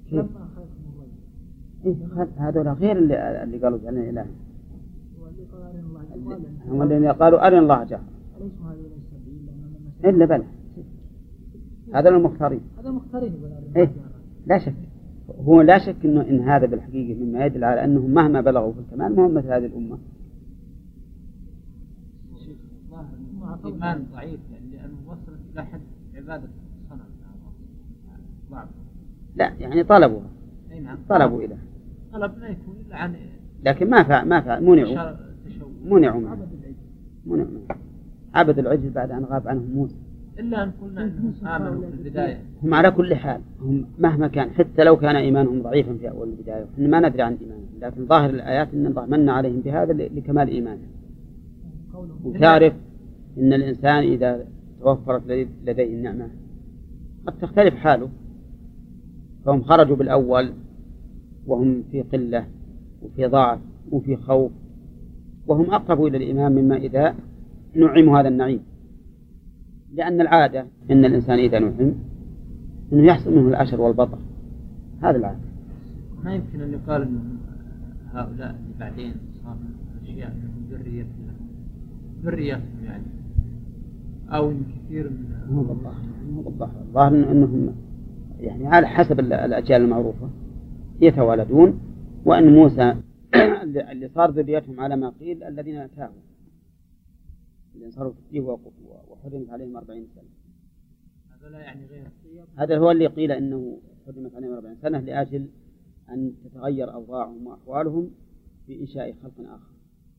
لما هذول غير اللي قالوا جعلنا إله، هم الذين قالوا أرنا الله جهرا إلا بلى، هذا المختارين. إيه لا شك، هو لا شك إن هذا بالحقيقة مما يدل على أنهم مهما بلغوا في الكمال مهم مثل هذه الأمة. إيمان ضعيف لأنه وصلت إلى حد عبادة الصنم. لا يعني طلبوها، طلبوا إله، طلب لا يكون إلا عن، لكن ما فعل منعوا عبد العجل بعد أن غاب عنهم موسى. إلا أن قلنا أنهم آمنوا في البداية. هم على كل حال هم مهما كان، حتى لو كان إيمانهم ضعيفا في أول البداية إحنا ما ندري عن إيمانهم، لكن ظاهر الآيات أن الله من عليهم بهذا لكمال إيمانهم. وتعرف إن الإنسان إذا توفرت لديه النعمة قد تختلف حاله، فهم خرجوا بالأول وهم في قلة وفي ضعف وفي خوف، وهم أقرب إلى الإيمان مما إذا نعموا هذا النعيم، لأن العادة إن الإنسان إذا نعم إنه يحصل منه العشر والبطر، هذا العادة. ما يمكن أن يقال أن هؤلاء اللي بعدين صار أشياء منهم ذرية يعني، أو من كثير من هو الظاهر أنهم يعني على حسب الأجيال المعروفة يتوالدون، وأن موسى اللي صار ذريتهم على ما قيل الذين تاهوا، اللي صاروا فيه وحرمت عليهم 40 سنة. هذا لا يعني غير، هذا هو اللي قيل إنه حرمت عليهم 40 سنة لأجل أن تتغير أوضاعهم وأحوالهم في إنشاء خلق آخر.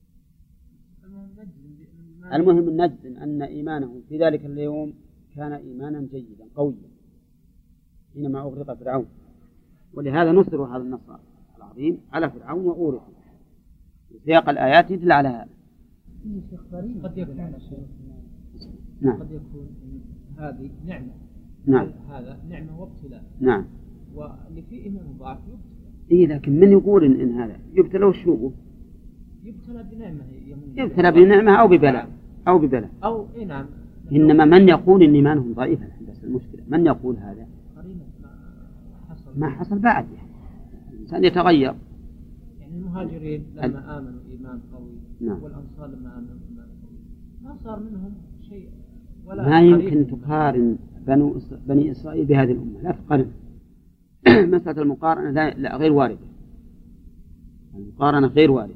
المهم نجزم أن إيمانهم في ذلك اليوم كان إيمانا جيدا قويا حينما أغرق فرعون، ولهذا نصر هذا النصر العظيم على فرعون وأورثه. سياق الآيات يدل على هذا. قد يكون نعم. قد يكون هذه نعمة. نعم. هذا نعمة وابتلاء. نعم. واللي فيه إيمان ضعف يبتلى. إيه لكن من يقول إن هذا يبتلى وشوقه؟ يبتلى بنعمة. يبتلى بنعمة أو ببلاء أو إيه نعم. إنما من يقول إن إيمانهم ضعيف بس المشكلة من يقول هذا ما حصل بعد، يعني الإنسان يتغير. يعني المهاجرين لما آمنوا إيمان قوي. نعم. والأنصار لما آمنوا إيمان قوي ما صار منهم شيء ولا. ما يمكن تقارن بني إسرائيل بهذه الأمة، لا تقارن. مسألة المقارنة لا غير واردة، المقارنة غير واردة،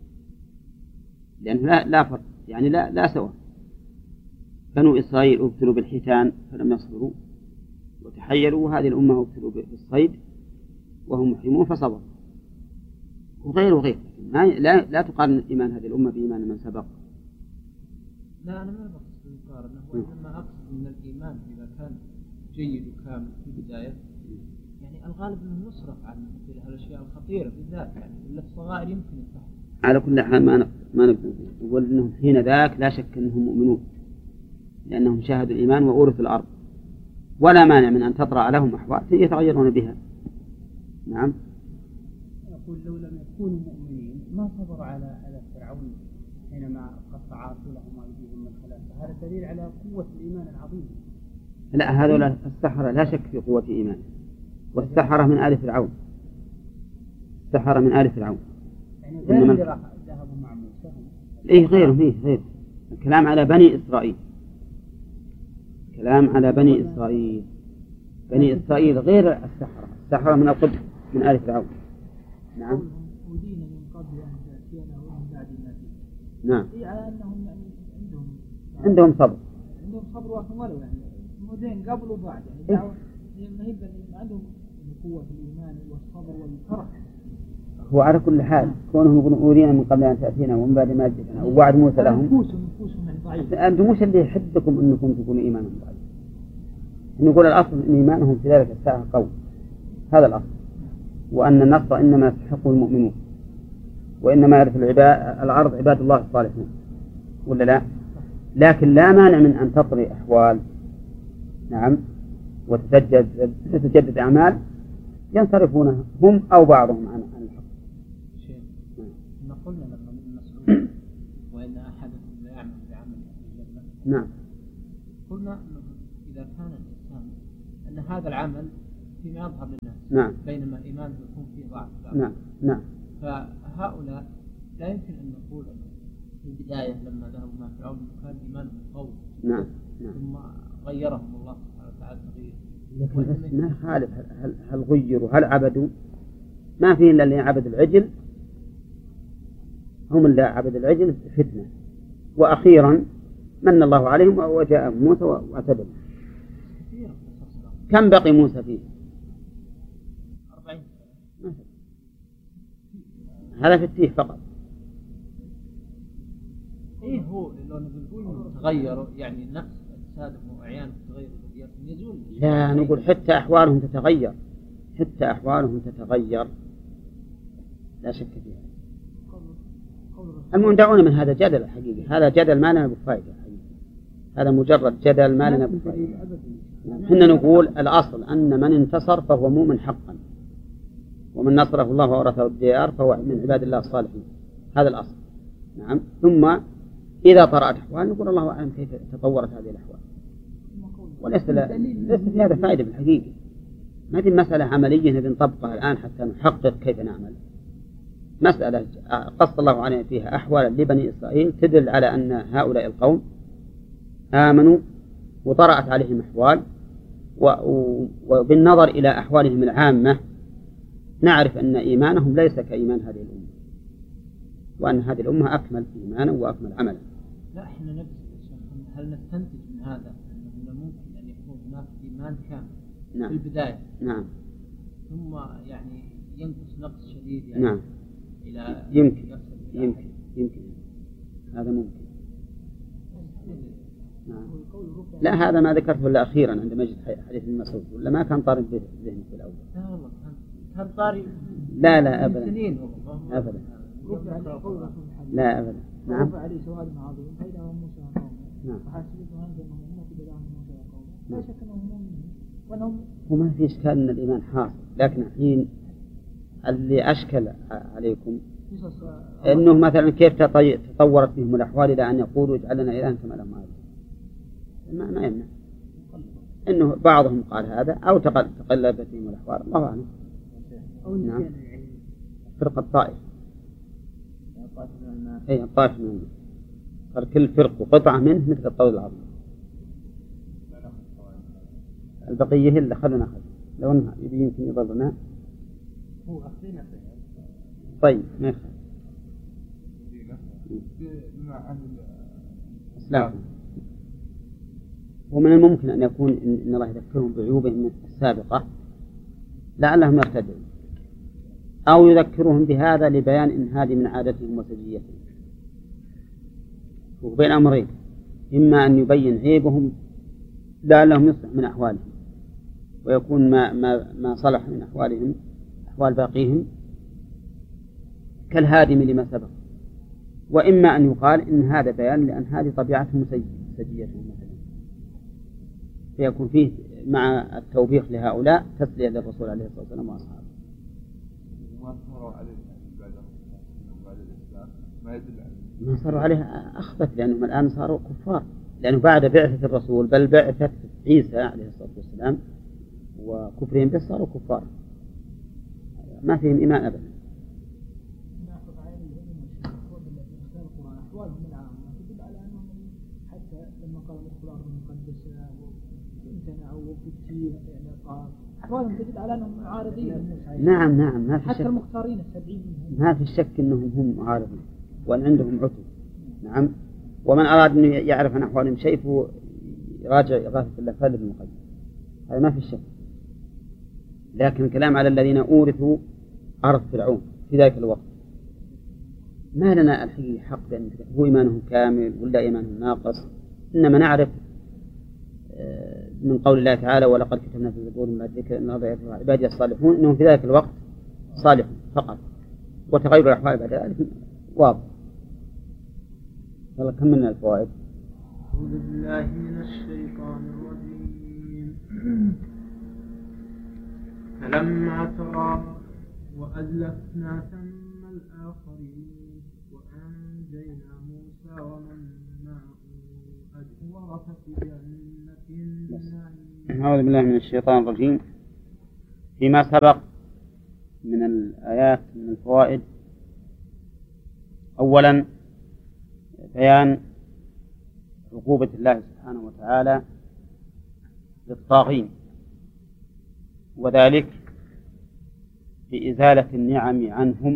لأنه لا فرق، يعني لا سواء. بنو إسرائيل ابتلوا بالحيتان فلم يصبروا وتحيلوا، وهذه الأمة ابتلوا بالصيد وهم محرمون فصبروا، وغير لا تقارن إيمان هذه الأمة بإيمان من سبق. لا أنا ما أقصد المقارنة، وإنما أقصد أن الإيمان إذا كان جيد وكامل في البداية يعني الغالب أنه يصرف عن مثل الأشياء الخطيرة بالذات، يعني إلا الصغائر يمكن يصح. على كل حال ما نقدر نقول أنهم حين ذاك لا شك أنهم مؤمنون، لأنهم شاهدوا الإيمان وأورثوا الأرض، ولا مانع من أن تطرأ لهم أحوال يتغيرون بها. نعم. يقول لو لم يكونوا مؤمنين ما صبروا على فرعون حينما قطع رسولهم أيديهم من خلافه، هذا دليل على قوة الإيمان العظيم. لا هذول السحرة لا شك في قوة إيمان، والسحرة من آل فرعون، السحرة من آل فرعون. يعني غير اللي ذهبوا مع موسى. إيه غيرهم. الكلام على بني إسرائيل، كلام على بني إسرائيل. بني إسرائيل غير السحرة من القبط من آل فرعون. نعم. ودين من قبل أن تأتينا ومن بعد ما جئنا. نعم. إيه على أنهم يعني عندهم صبر. عندهم صبر وأكملوا، يعني مودين قبل وبعد، يعني دعوة ما هي عندهم قوة الإيمان والصبر والفرح. هو على كل حال كونهم يقولون من قبل أن تأتينا ومن بعد ما جئنا ووعد موسى لهم. نفوسهم يعني ضعيفة. أنتم مش اللي يحدكم أنكم تكونوا إيمانهم ضعيف. نقول الأصل أن إيمانهم في ذلك الساعة قوي، هذا الأصل، وأن النصر إنما يستحقه المؤمنون، وإنما يرث العرض عباد الله الصالحون، ولا لا؟ لكن لا مانع من أن تطري أحوال، نعم، وتتجدد أعمال ينصرفون هم أو بعضهم عن الحق. ما قلنا لما من مسعود وإن أحدكم لا يعمل بعمل أهل الجنة. نعم. قلنا إذا كان الإنسان أن هذا العمل فيما يظهر للناس. نعم. بينما إيمانه يكون فيه ضعف. نعم نعم. فهؤلاء لا يمكن أن نقول في البداية لما ذهبوا مع فرعون كان إيمانهم قوي. نعم نعم. ثم غيرهم الله سبحانه وتعالى تغيير. لكن بس ما خالف، هل غيروا هل عبدوا؟ ما في إلا اللي عبد العجل، هم اللي عبد العجل فتنة، وأخيرا من الله عليهم وجاء موسى واعتدل. كم بقي موسى فيه؟ 40 سنة. هذا في التيه فقط. إيه هو لو نقول تغيروا يعني نفس أجسادهم وأعيانهم تغير يزول. لا نقول حتى أحوالهم تتغير، حتى أحوالهم تتغير لا شك فيها. المهم دعونا من هذا جدل حقيقي، هذا جدل ما لنا بفائدة حقيقي. هذا مجرد جدل ما لنا بفائدة. حنا نقول الأصل أن من انتصر فهو مؤمن حقا، ومن نصره الله وورثه الديار فهو من عباد الله الصالحين. هذا الأصل. نعم. ثم إذا طرأت أحوال نقول الله أعلم كيف تطورت هذه الأحوال، وليس في هذا فائدة بالحقيقة. ما هذه مسألة عملية نبي نطبقها الآن حتى نحقق كيف نعمل. مسألة قص الله علينا فيها أحوال لبني إسرائيل تدل على أن هؤلاء القوم آمنوا وطرأت عليهم أحوال، وبالنظر إلى أحوالهم العامة نعرف أن إيمانهم ليس كإيمان هذه الأمة، وأن هذه الأمة أكمل إيمانا وأكمل عملا. لا إحنا نفس هل نستنتج من هذا أنه ممكن أن يكون هناك إيمان كامل نعم. في البداية نعم. ثم يعني ينقص نقص شديد يعني نعم. إلى يمكن هذا ممكن. نعم. لا هذا ما ذكرته إلا أخيرا عندما جئت حديث ابن مسعود، ولا ما كان طارد بذهني في الأول. لا والله كان طاري. لا أبدا. سنين أبدا. لا أبدا. نعم. رفع عليه سواد عظيم فإذا هم موسى قومه. نعم. فحسبتهم أنهم أمة بداهم موسى قومه. لا شك أنهم مؤمنين. وأنهم. وما في إشكال أن الإيمان حاصل، لكن الحين اللي أشكل عليكم إنه مثلا كيف تطورت بهم الأحوال إلى أن يقولوا اجعل لنا إلها كما لهم آلهة. ما يمنع إنه بعضهم قال هذا أو تقلبت بهم الأحوال، الله أعلم. نعم. فرقة طائف. أي الطائف من الماء. قال كل فرق قطعة منه مثل الطول العظيم. البقية اللي خلونا خذ لو أنها يمكن يضرنا. هو أخذنا طيب ما يخالف. إسلام. ومن الممكن أن يكون إن الله يذكرهم بعيوبهم السابقة لعلهم يرتدعون، أو يذكرهم بهذا لبيان إن هذه من عادتهم وسجيتهم. وبين أمرين، إما أن يبين عيبهم لعلهم يصلح من أحوالهم ويكون ما صلح من أحوالهم أحوال باقيهم كالهادم لما سبق، وإما أن يقال إن هذا بيان لأن هذه طبيعتهم سجيتهم مثلا، فيكون فيه مع التوبيخ لهؤلاء تسلية للرسول عليه الصلاة والسلام وأصحابه. ما صاروا عليه أخبث لأنهم الآن صاروا كفار، لأنه بعد بعثة الرسول بل بعثة عيسى عليه الصلاة والسلام وكفرهم به صاروا كفار ما فيهم إيمان أبدا. أحوالهم العامة تدل على أنهم حتى لما قالوا القرآن المقدسة وامتنعوا وفتيه اعتقاد أحوالهم تدل على أنهم معارضين. نعم ما في شك. حتى المختارين السبعين منهم ما في شك أنهم هم معارضين وأن عندهم عتو. نعم. ومن أراد أن يعرف عن أحوالهم شيء فهو يراجع إغاثة الأفعال المقدسة، هذا ما في شك. لكن الكلام على الذين أورثوا أرض فرعون في ذلك الوقت ما لنا الحقيقة حق بأن هو إيمانهم كامل ولا إيمانهم ناقص، إنما نعرف من قول الله تعالى ولقد كتبنا في الزبور من الذكر إن الله يرفع عبادي الصالحون إنهم في ذلك الوقت صالحون فقط، وتغير الأحوال بعد ذلك واضح. يلا كملنا الفوائد. أعوذ بالله من الشيطان الرجيم. فلما ترى وأزلفنا ثم الآخرين وأنجينا موسى ومن معه ورثة جنة النعيم. أعوذ بالله من الشيطان الرجيم. فيما سبق من الآيات من الفوائد، أولا بيان عقوبة الله سبحانه وتعالى للطاغين، وذلك بإزالة النعم عنهم،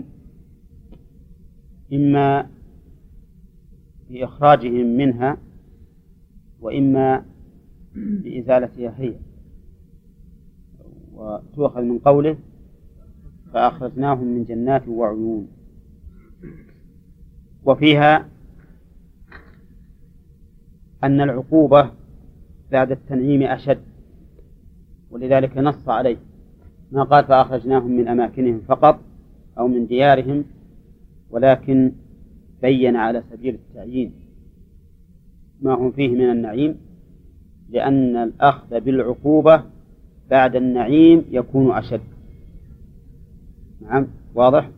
إما بإخراجهم منها وإما بإزالتها هي. وتؤخذ من قوله فأخرجناهم من جنات وعيون. وفيها أن العقوبة بعد التنعيم أشد، ولذلك نص عليه، ما قال فأخرجناهم من أماكنهم فقط أو من ديارهم، ولكن بين على سبيل التعيين ما هم فيه من النعيم، لأن الأخذ بالعقوبة بعد النعيم يكون أشد. نعم، واضح.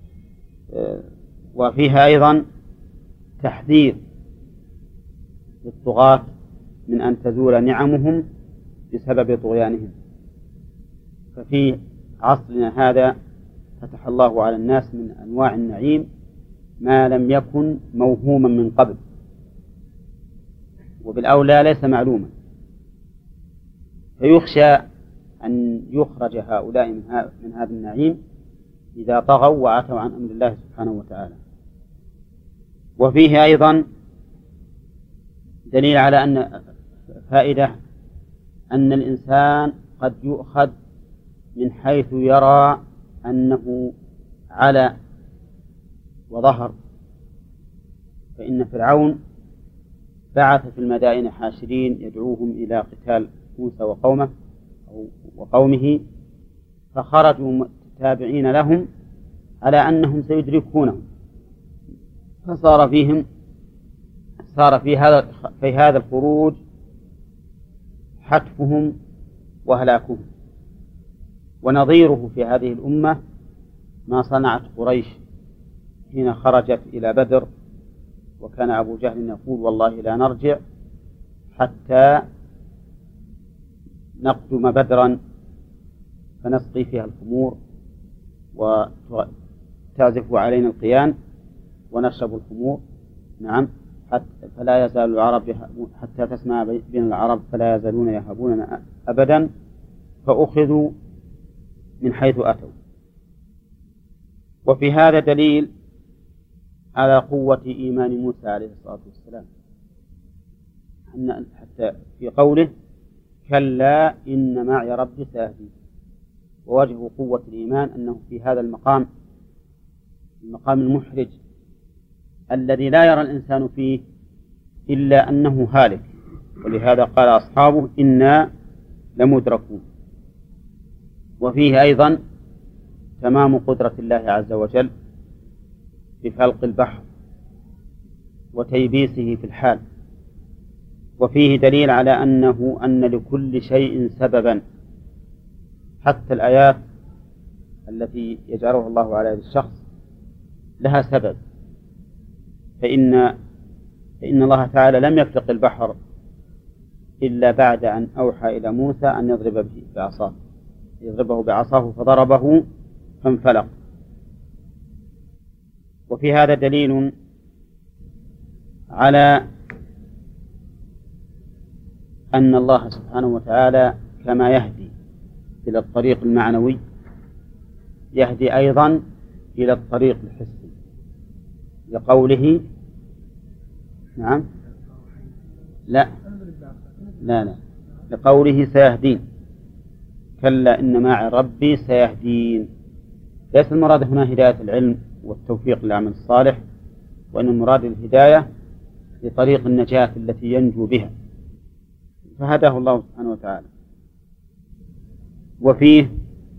وفيها أيضا تحذير للطغاة من أن تزول نعمهم بسبب طغيانهم. ففي عصرنا هذا فتح الله على الناس من أنواع النعيم ما لم يكن موهوما من قبل، وبالأولى ليس معلوما، فيخشى أن يخرج هؤلاء من هذا النعيم إذا طغوا وعتوا عن أمر الله سبحانه وتعالى. وفيه أيضا دليل على أن فائدة أن الإنسان قد يؤخذ من حيث يرى أنه على وظهر. فإن فرعون بعث في المدائن حاشرين يدعوهم إلى قتال موسى وقومه، فخرجوا تابعين لهم على أنهم سيدركونهم، فصار في هذا الخروج حتفهم وهلاكهم. ونظيره في هذه الأمة ما صنعت قريش حين خرجت إلى بدر، وكان أبو جهل يقول والله لا نرجع حتى نقدم بدرا فنسقي فيها الخمور وتعزف علينا القيان ونشرب الخمور. نعم، فلا يزال العرب حتى تسمع بين العرب فلا يزالون يهابوننا أبدا، فأخذوا من حيث أتوا. وفي هذا دليل على قوة إيمان موسى عليه الصلاة والسلام، حتى في قوله كلا إن معي ربي سيهدين. ووجه قوة الإيمان أنه في هذا المقام المحرج الذي لا يرى الإنسان فيه إلا أنه هالك، ولهذا قال أصحابه إنا لمدركون. وفيه أيضا تمام قدرة الله عز وجل في خلق البحر وتيبيسه في الحال. وفيه دليل على أن لكل شيء سببا، حتى الآيات التي يجعلها الله على يد الشخص لها سبب. فإن الله تعالى لم يفلق البحر إلا بعد أن أوحى إلى موسى أن يضربه بعصاه فضربه فانفلق. وفي هذا دليل على أن الله سبحانه وتعالى كما يهدي إلى الطريق المعنوي يهدي أيضا إلى الطريق الحسي، لقوله نعم لا لقوله سيهدين، كلا إن معي ربي سيهدين. ليس المراد هنا هداية العلم والتوفيق للعمل الصالح، وإن المراد الهداية لطريق النجاة التي ينجو بها، فهداه الله سبحانه وتعالى. وفيه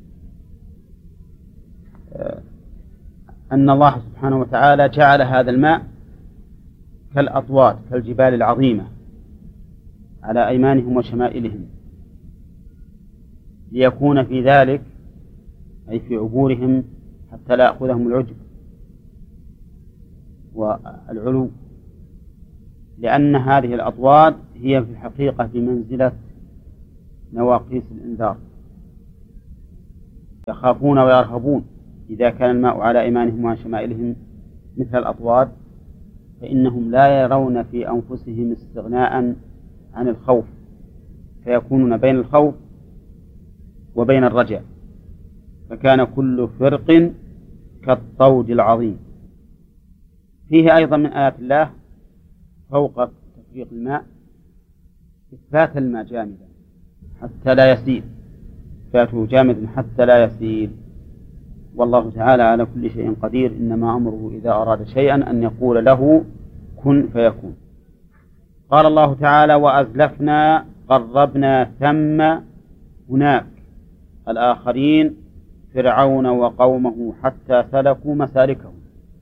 أن الله سبحانه وتعالى جعل هذا الماء كالأطواد كالجبال العظيمة على أيمانهم وشمائلهم، ليكون في ذلك أي في عبورهم حتى لا يأخذهم العجب والعلو، لأن هذه الأطواد هي في الحقيقة بمنزلة نواقيس الإنذار، يخافون ويرهبون إذا كان الماء على أيمانهم وعن شمائلهم مثل الأطواد فإنهم لا يرون في أنفسهم استغناء عن الخوف، فيكونون بين الخوف وبين الرجاء، فكان كل فرق كالطود العظيم. فيه أيضا من آيات الله فوق تفريق الماء إثبات الماء جامدا حتى لا يسيل، إثباته جامدا حتى لا يسيل. والله تعالى على كل شيء قدير، إنما أمره إذا أراد شيئا أن يقول له كن فيكون. قال الله تعالى وأزلفنا قربنا ثم هناك الآخرين فرعون وقومه حتى سلكوا مسالكهم.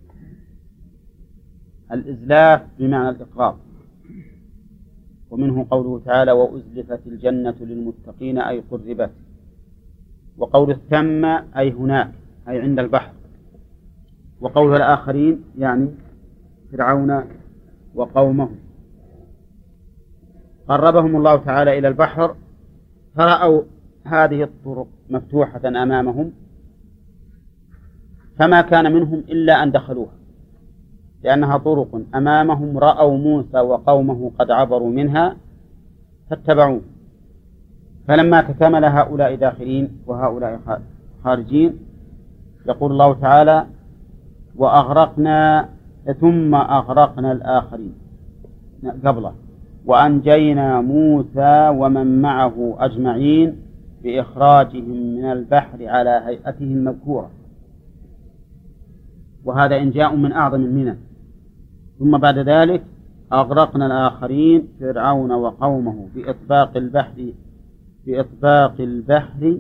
الإزلاف بمعنى الإقراب، ومنه قوله تعالى وأزلفت الجنة للمتقين أي قربت، وقول الثم أي هناك أي عند البحر، وقول الآخرين يعني فرعون وقومه. قربهم الله تعالى إلى البحر فرأوا هذه الطرق مفتوحة أمامهم فما كان منهم إلا أن دخلوها، لأنها طرق أمامهم، رأوا موسى وقومه قد عبروا منها فاتبعوه، فلما تكمل هؤلاء داخلين وهؤلاء خارجين يقول الله تعالى وأغرقنا ثم أغرقنا الآخرين قبله وأنجينا موسى ومن معه أجمعين بإخراجهم من البحر على هيئته المذكورة. وهذا إنجاء من أعظم المنن. ثم بعد ذلك أغرقنا الآخرين فرعون وقومه بإطباق البحر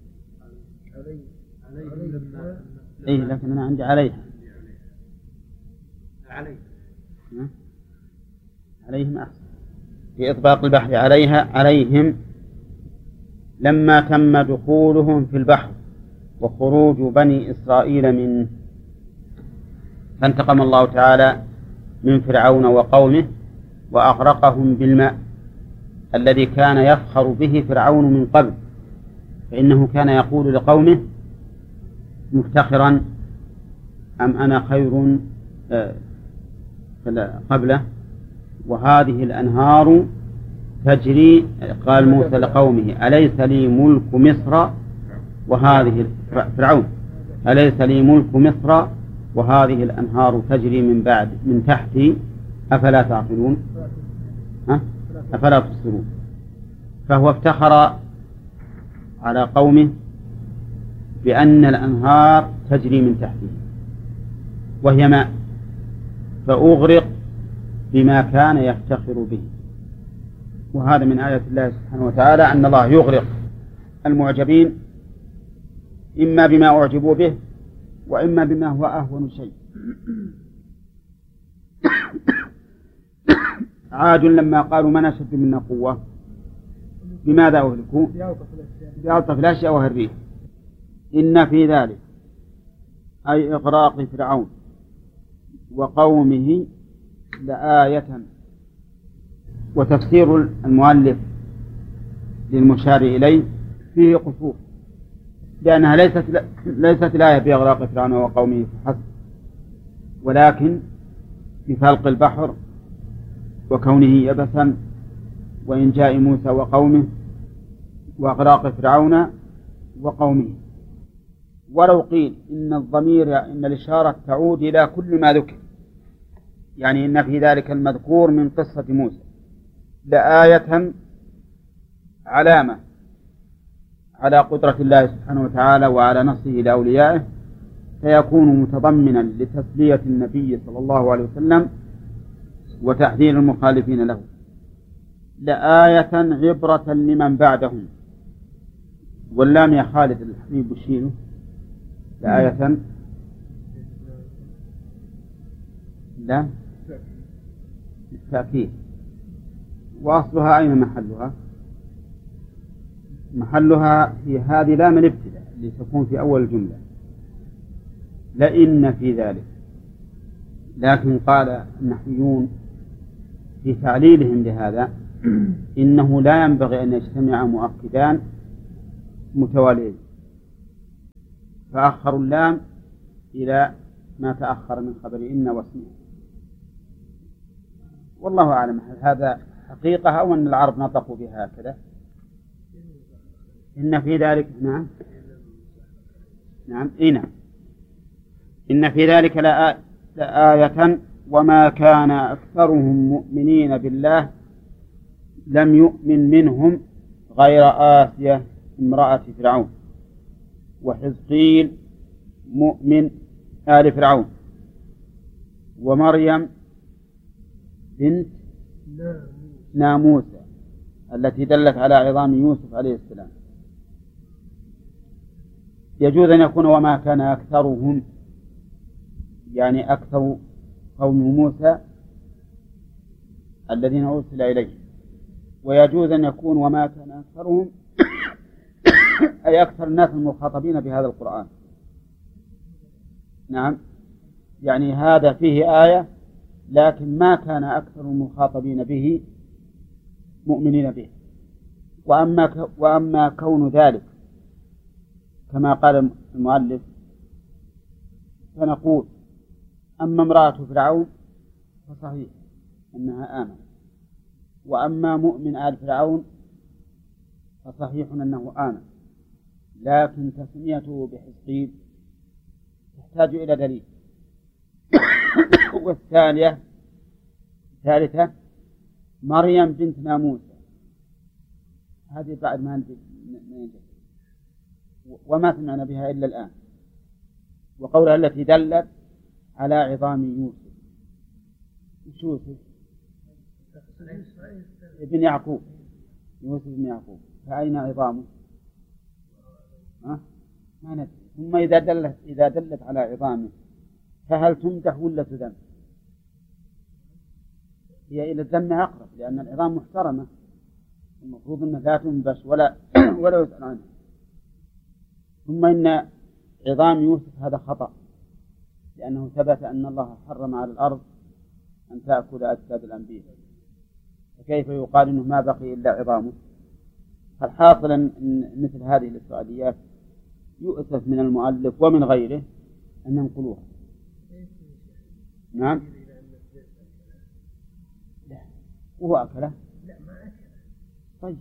إيه لكن أنا عندي عليهم أحسن بإطباق البحر عليهم لما تم دخولهم في البحر وخروج بني إسرائيل منه. فانتقم الله تعالى من فرعون وقومه وأغرقهم بالماء الذي كان يفخر به فرعون من قبل، فإنه كان يقول لقومه مفتخرا أم أنا خير قبله وهذه الأنهار تجري. قال موسى لقومه أليس لي ملك مصر وهذه فرعون أليس لي ملك مصر وهذه الأنهار تجري من تحتي أفلا تعقلون أفلا تبصرون. فهو افتخر على قومه بأن الأنهار تجري من تحته وهي ماء، فأغرق بما كان يفتخر به. وهذا من آيات الله سبحانه وتعالى أن الله يغرق المعجبين إما بما أعجبوا به وإما بما هو أهون شيء. عاد لما قالوا من أشد منا قوة بماذا أهلكوا؟ بألطف الأشياء وهي الريح. إن في ذلك أي إغراق فرعون وقومه لآية. وتفسير المؤلف للمشار إليه فيه قصور، لأنها ليست الآية بإغراق فرعون وقومه فحسب، ولكن بفلق البحر وكونه يبسا وإنجاء موسى وقومه وإغراق فرعون وقومه. ولو قيل إن الإشارة تعود إلى كل ما ذكر، يعني إن في ذلك المذكور من قصة موسى لآية علامة على قدرة الله سبحانه وتعالى وعلى نصره لأوليائه، فيكون متضمنا لتسلية النبي صلى الله عليه وسلم وتحذير المخالفين له. لآية عبرة لمن بعدهم. واللام يا خالد الحبيب وشيله لآية لا التأكيد. وأصلها أين محلها؟ محلها في هذه لام الابتداء لتكون في أول الجملة لئن في ذلك. لكن قال النحويون في تعليلهم لهذا إنه لا ينبغي أن يجتمع مؤكدان متواليين، فأخروا اللام إلى ما تأخر من خبر إن واسمه. والله أعلم هل هذا حقيقة أو أن العرب نطقوا بها هكذا. إن في ذلك نعم إن في ذلك لآية وما كان أكثرهم مؤمنين بالله لم يؤمن منهم غير آسية امرأة فرعون وحزقيل مؤمن آل فرعون ومريم بنت ناموس التي دلت على عظام يوسف عليه السلام. يجوز أن يكون وما كان أكثرهم يعني أكثر قوم موسى الذين أرسل إليه، ويجوز أن يكون وما كان أكثرهم أي أكثر الناس المخاطبين بهذا القرآن. نعم، يعني هذا فيه آية لكن ما كان أكثر المخاطبين به مؤمنين به. وأما كون ذلك كما قال المؤلف فنقول أما امرأة فرعون فصحيح أنها آمنت، وأما مؤمن آل فرعون فصحيح أنه آمن، لكن تسميته بحزقيل تحتاج إلى دليل. والثالثة مريم بنت ناموس، هذه بعد ما ننجح وما سمعنا بها إلا الآن. وقولها التي دلت على عظام يوسف، يوسف ابن يعقوب، يوسف بن يعقوب، فأين عظامه؟ ما ندري. ثم إذا دلت على عظامه فهل تمدح ولا تذم؟ هي إلى الذم أقرب، لأن العظام محترمة المفروض أنها لا تنبش ولا يسأل عنها. ثم إن عظام يوسف هذا خطأ، لأنه ثبت أن الله حرم على الأرض أن تأكل أجساد الأنبياء، فكيف يقال أنه ما بقي إلا عظامه؟ فالحاصل أن مثل هذه الإسرائيليات يؤسف من المؤلف ومن غيره أن ينقلوها. نعم، لا وهو أكله؟ لا ما أكله. طيب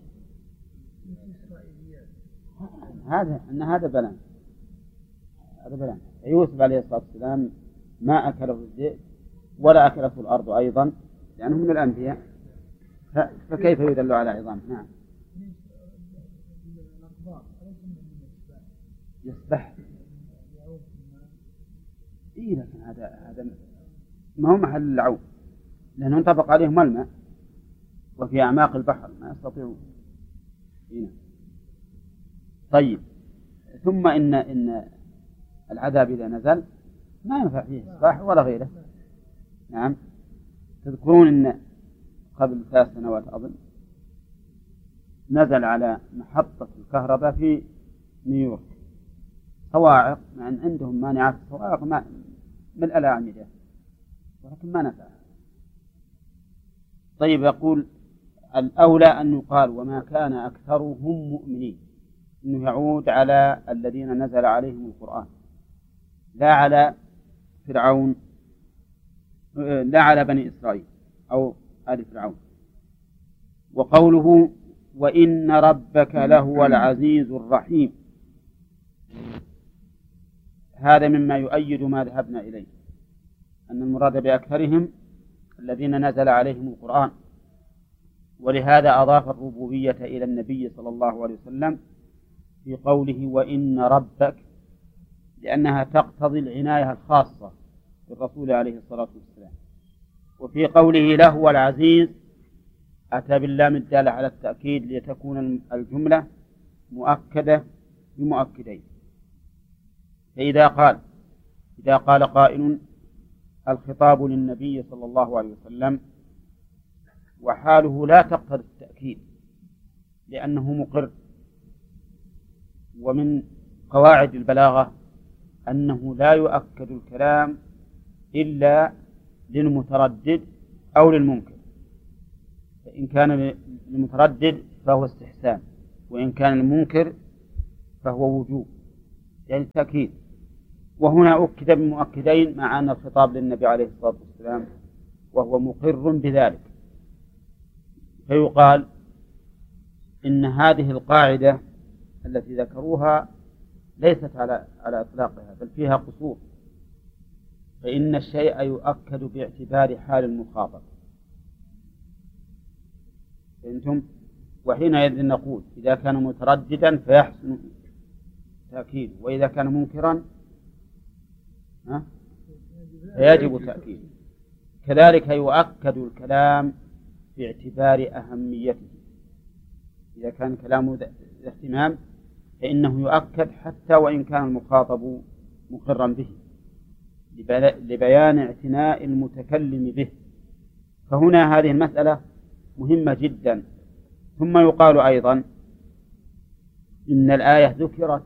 هذا بلان، هذا بلان. يوسف عليه الصلاة والسلام ما أكله الذئب ولا أكله الأرض أيضا، لأنه من الأنبياء، فكيف يدل على عظام؟ نعم يسبح. إيه لكن هذا ما هو محل العوم، لأنه انطبق عليهم الماء وفي أعماق البحر ما يستطيعون. هنا طيب، ثم إن العذاب إذا نزل ما ينفع فيه إصلاح ولا غيره. نعم، تذكرون أن قبل 3 سنوات أظن نزل على محطة الكهرباء في نيويورك صواعق، مع أن عندهم مانعات الصواعق من الأعمدة، ولكن ما نفع. طيب، يقول الأولى أن يقال وما كان أكثرهم مؤمنين، إنه يعود على الذين نزل عليهم القرآن، لا على فرعون، لا على بني إسرائيل أو آل فرعون. وقوله وإن ربك لهو العزيز الرحيم، هذا مما يؤيد ما ذهبنا إليه، أن المراد بأكثرهم الذين نزل عليهم القرآن. ولهذا أضاف الربوبية إلى النبي صلى الله عليه وسلم في قوله وإن ربك، لأنها تقتضي العناية الخاصة بالرسول عليه الصلاة والسلام. وفي قوله لهو العزيز أتى باللام الدالة على التأكيد لتكون الجملة مؤكدة بمؤكدين. فإذا قال قائل الخطاب للنبي صلى الله عليه وسلم، وحاله لا تقتضي التأكيد لأنه مقر. ومن قواعد البلاغة أنه لا يؤكد الكلام إلا للمتردد أو للمنكر، فإن كان المتردد فهو استحسان، وإن كان المنكر فهو وجوب. يعني تأكيد. وهنا أكد بمؤكدين مع أن الخطاب للنبي عليه الصلاة والسلام وهو مقر بذلك، فيقال إن هذه القاعدة التي ذكروها ليست على إطلاقها، بل فيها قصور، فإن الشيء يؤكد باعتبار حال المخاطب. فهمتم؟ وحينئذ نقول إذا كان مترددا فيحسن تأكيد، وإذا كان منكرا فيجب تأكيد. كذلك يؤكد الكلام باعتبار أهميته، إذا كان كلامه اهتمام فإنه يؤكد حتى وإن كان المخاطب مقرا به، لبيان اعتناء المتكلم به. فهنا هذه المسألة مهمة جدا. ثم يقال أيضا إن الآية ذكرت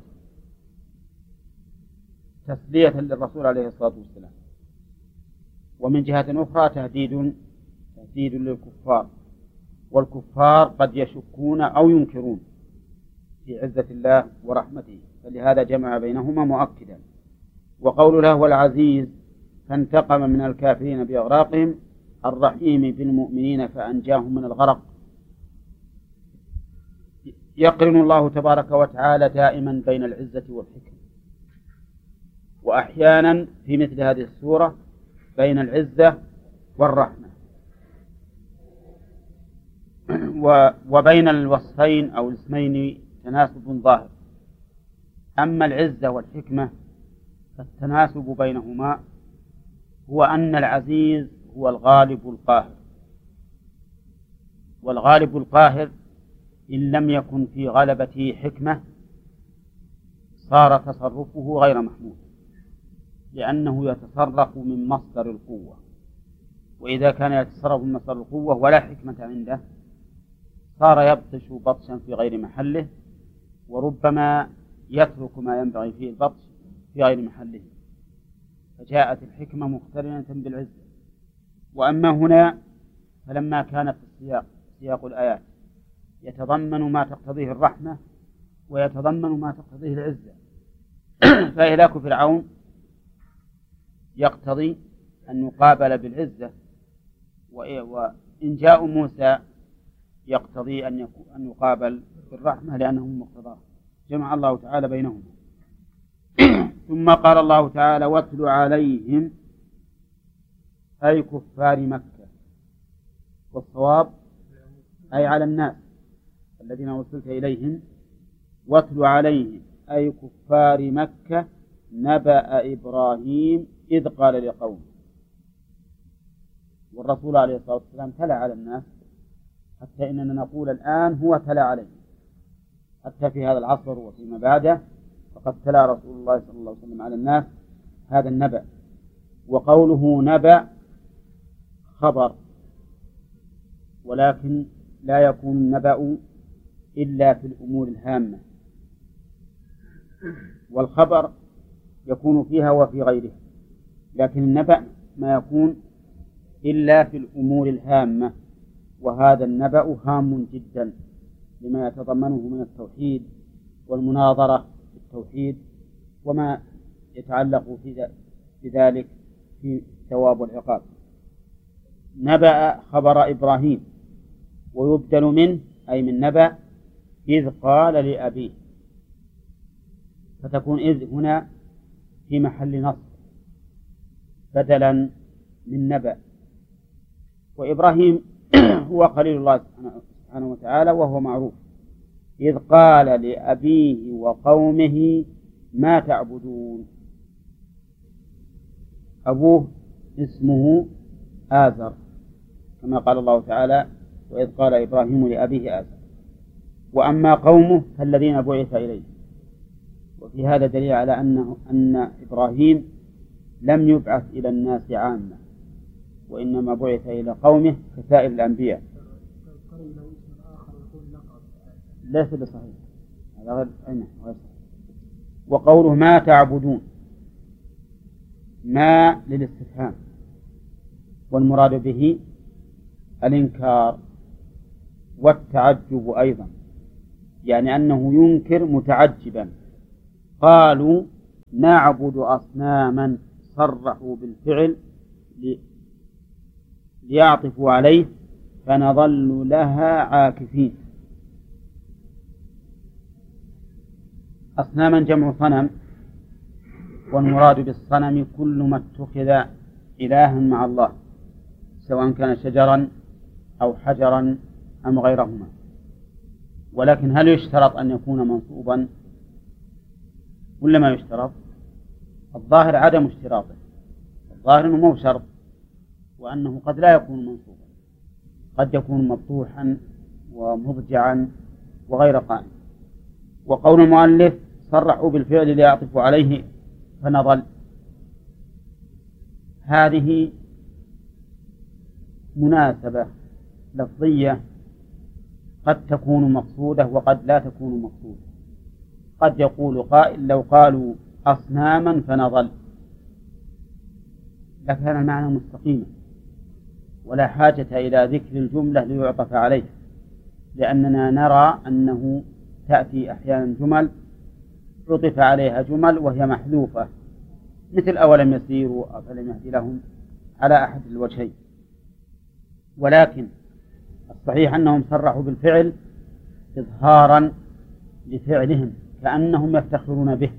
تسلية للرسول عليه الصلاة والسلام، ومن جهة أخرى تهديد للكفار، والكفار قد يشكون أو ينكرون في عزة الله ورحمته، فلهذا جمع بينهما مؤكدا. وقول له العزيز فانتقم من الكافرين بأغراقهم الرحيم بالمؤمنين فأنجاهم من الغرق. يقرن الله تبارك وتعالى دائما بين العزة والحكمة، وأحيانا في مثل هذه السورة بين العزة والرحمة، وبين الوصفين أو الاسمين تناسب ظاهر. أما العزة والحكمة فالتناسب بينهما هو أن العزيز هو الغالب القاهر، والغالب القاهر إن لم يكن في غلبته حكمة صار تصرفه غير محمود، لأنه يتصرف من مصدر القوة، وإذا كان يتصرف من مصدر القوة ولا حكمة عنده صار يبطش بطشا في غير محله، وربما يترك ما ينبغي فيه البطش في غير محله، فجاءت الحكمة مقترنة بالعزة. وأما هنا فلما كانت سياق الآيات يتضمن ما تقتضيه الرحمة ويتضمن ما تقتضيه العزة، فإهلاك فرعون يقتضي أن يقابل بالعزة، وإنجاء موسى يقتضي أن يقابل بالرحمة لأنه مقتضاه. جمع الله تعالى بينهما. ثم قال الله تعالى واتل عليهم أي كفار مكة، والصواب أي على الناس الذين وصلت إليهم. واتل عليهم أي كفار مكة نبأ إبراهيم إذ قال لقومه. والرسول عليه الصلاة والسلام تلا على الناس، حتى إننا نقول الآن هو تلا عليهم، حتى في هذا العصر وفيما بعده فقد تلا رسول الله صلى الله عليه وسلم على الناس هذا النبأ. وقوله نبأ خبر، ولكن لا يكون النبأ إلا في الأمور الهامة، والخبر يكون فيها وفي غيرها، لكن النبأ ما يكون إلا في الأمور الهامة، وهذا النبأ هام جدا لما يتضمنه من التوحيد والمناظرة بالتوحيد وما يتعلق بذلك في الثواب والعقاب. نبأ خبر إبراهيم، ويبدل منه أي من نبأ إذ قال لأبيه، فتكون إذ هنا في محل نصب بدلا من نبأ. وإبراهيم هو خليل الله سبحانه وتعالى وهو معروف. إذ قال لأبيه وقومه ما تعبدون. أبوه اسمه آزر كما قال الله تعالى وإذ قال إبراهيم لأبيه آزر. وأما قومه فالذين بعث إليه. وفي هذا دليل على أن إبراهيم لم يبعث إلى الناس عامة، وإنما بعث إلى قومه كسائر الأنبياء. ليس بصحيح، هذا غير صحيح. وقوله ما تعبدون، ما للاستفهام، والمراد به الإنكار والتعجب أيضا، يعني أنه ينكر متعجبا. قالوا نعبد أصناما صرحوا بالفعل ليعطفوا عليه فنظل لها عاكفين. أصناما جمع صنم، والمراد بالصنم كل ما اتخذ إلها مع الله سواء كان شجرا أو حجرا أم غيرهما. ولكن هل يشترط أن يكون منصوبا ولا ما يشترط؟ الظاهر عدم اشتراطه، الظاهر أنه مو شرط، وأنه قد لا يكون منصوبا، قد يكون مفتوحا ومضجعا وغير قائم. وقول المؤلف صرحوا بالفعل ليعطفوا عليه فنظل، هذه مناسبة لفظية قد تكون مقصودة وقد لا تكون مقصودة. قد يقول قائل لو قالوا أصناما فنظل لكان المعنى مستقيما ولا حاجة إلى ذكر الجملة ليعطف عليه، لأننا نرى أنه تأتي أحيانا جمل عطف عليها جمل وهي محذوفة، مثل أولم يسيروا أفلم يهدي لهم على أحد الوجهين. ولكن الصحيح أنهم صرحوا بالفعل إظهارا لفعلهم كأنهم يفتخرون به،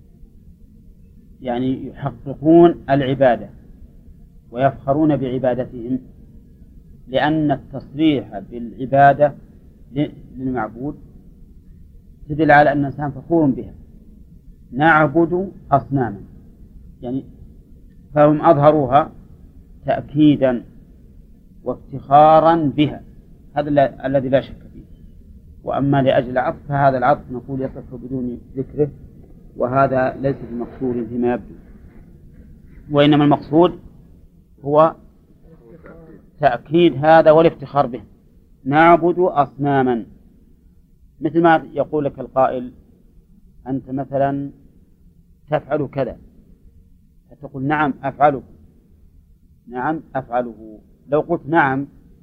يعني يحققون العبادة ويفخرون بعبادتهم، لأن التصريح بالعبادة للمعبود تدل على أن الإنسان فخور بها. نعبد أصناما يعني فهم أظهروها تأكيدا وافتخارا بها، هذا الذي لا شك فيه. وأما لأجل العطف فهذا العطف نقول يصح بدون ذكره، وهذا ليس بمقصود فيما يبدو، وإنما المقصود هو تأكيد هذا والافتخار به. نعبد أصناما، مثل ما يقول لك القائل أنت مثلا تفعل كذا فتقول نعم أفعله، نعم أفعله. لو قلت نعم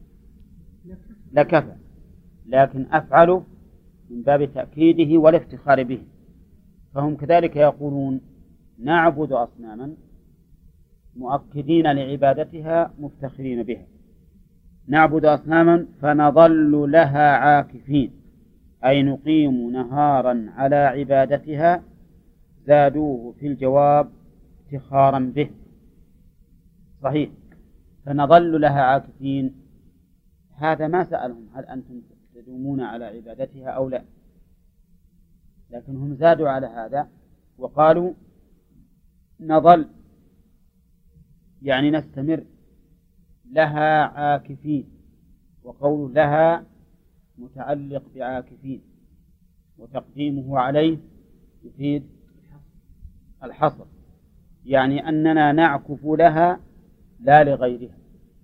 لكفى، لكن أفعله من باب تأكيده والافتخار به. فهم كذلك يقولون نعبد أصناما مؤكدين لعبادتها مفتخرين بها. نعبد أصناما فنظل لها عاكفين، أي نقيم نهارا على عبادتها، زادوه في الجواب افتخارا به. صحيح، فنظل لها عاكفين، هذا ما سألهم هل أنتم تدومون على عبادتها أو لا، لكن هم زادوا على هذا وقالوا نظل يعني نستمر لها عاكفين، وقول لها متعلق بعاكفين وتقديمه عليه يفيد الحصر، يعني أننا نعكف لها لا لغيرها.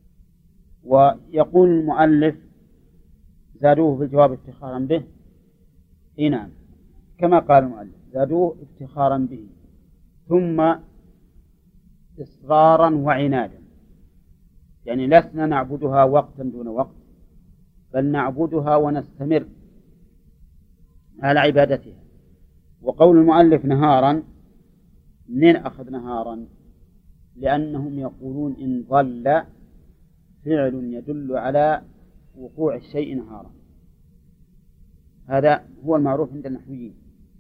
ويقول المؤلف زادوه في الجواب افتخارا به، نعم كما قال المؤلف زادوه افتخارا به ثم إصرارا وعنادا، يعني لسنا نعبدها وقتا دون وقت، بل نعبدها ونستمر على عبادتها. وقول المؤلف نهارا، منين أخذ نهارا؟ لأنهم يقولون إن ظل فعل يدل على وقوع الشيء نهارا، هذا هو المعروف عند النحويين.